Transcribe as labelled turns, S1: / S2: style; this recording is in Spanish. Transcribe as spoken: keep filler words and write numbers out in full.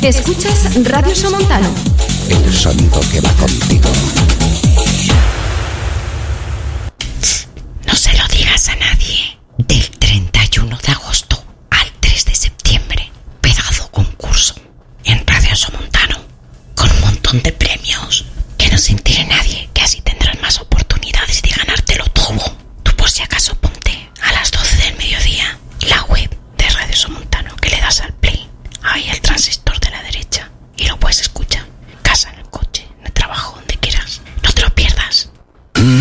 S1: Escuchas Radio Somontano.
S2: El sonido que va contigo.
S3: No se lo digas a nadie. Del treinta y uno de agosto al tres de septiembre, pedazo concurso en Radio Somontano, con un montón de premios que no se entere nadie.